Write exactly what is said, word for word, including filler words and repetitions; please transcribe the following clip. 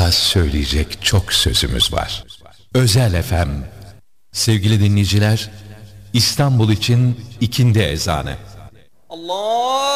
Daha söyleyecek çok sözümüz var. Özel F M. Sevgili dinleyiciler, İstanbul için ikindi ezanı. Allah